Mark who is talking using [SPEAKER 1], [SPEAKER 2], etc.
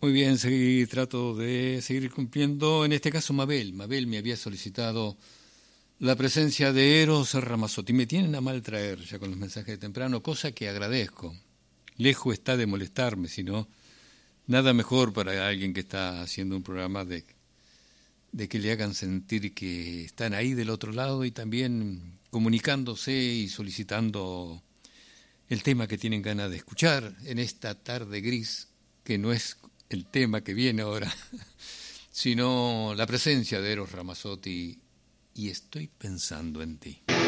[SPEAKER 1] Muy bien, trato de seguir cumpliendo. En este caso, Mabel me había solicitado la presencia de Eros Ramazzotti. Me tienen a mal traer ya con los mensajes de temprano, cosa que agradezco. Lejos está de molestarme, sino nada mejor para alguien que está haciendo un programa de que le hagan sentir que están ahí del otro lado y también comunicándose y solicitando el tema que tienen ganas de escuchar en esta tarde gris, que no es el tema que viene ahora, sino la presencia de Eros Ramazzotti y Estoy pensando en ti.